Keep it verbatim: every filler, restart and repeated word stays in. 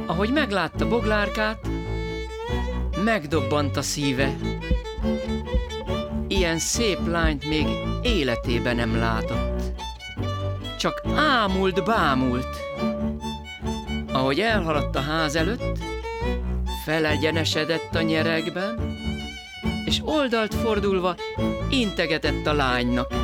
Ahogy meglátta Boglárkát, megdobbant a szíve. Ilyen szép lányt még életében nem látott. Csak ámult, bámult. Ahogy elhaladt a ház előtt, felegyenesedett a nyeregben, és oldalt fordulva integetett a lánynak.